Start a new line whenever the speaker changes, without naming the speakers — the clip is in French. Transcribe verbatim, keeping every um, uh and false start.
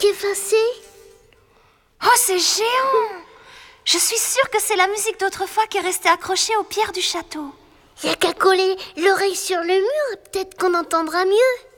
effacée.
Oh, c'est géant! Je suis sûre que c'est la musique d'autrefois qui est restée accrochée aux pierres du château.
Y a qu'à coller l'oreille sur le mur, peut-être qu'on entendra mieux.